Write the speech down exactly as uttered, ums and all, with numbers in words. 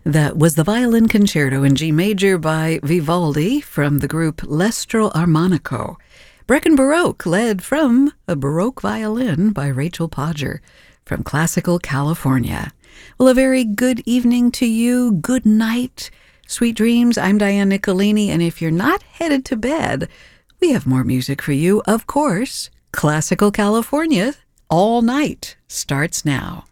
That was the Violin Concerto in G Major by Vivaldi from the group L'Estro Armonico. Breckin Baroque led from a Baroque violin by Rachel Podger from Classical California. Well, a very good evening to you. Good night. Sweet dreams. I'm Diane Nicolini, and if you're not headed to bed, we have more music for you, of course. Classical California all night starts now.